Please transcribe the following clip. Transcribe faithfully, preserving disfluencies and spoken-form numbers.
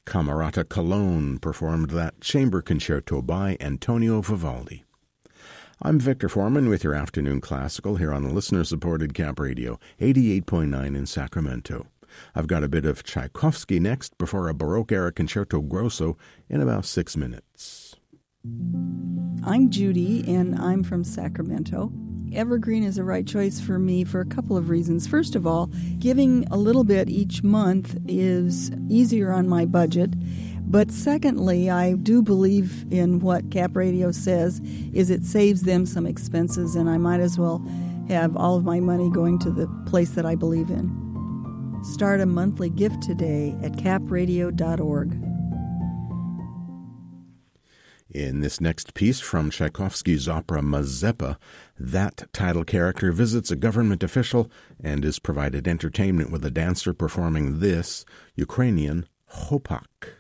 Camerata Cologne performed that chamber concerto by Antonio Vivaldi. I'm Victor Foreman with your Afternoon Classical here on the listener-supported Cap Radio, eighty-eight point nine in Sacramento. I've got a bit of Tchaikovsky next before a Baroque-era concerto grosso in about six minutes. I'm Judy, and I'm from Sacramento. Evergreen is the right choice for me for a couple of reasons. First of all, giving a little bit each month is easier on my budget. But secondly, I do believe in what Cap Radio says, is it saves them some expenses, and I might as well have all of my money going to the place that I believe in. Start a monthly gift today at cap radio dot org. In this next piece from Tchaikovsky's opera Mazeppa, that title character visits a government official and is provided entertainment with a dancer performing this Ukrainian Chopak.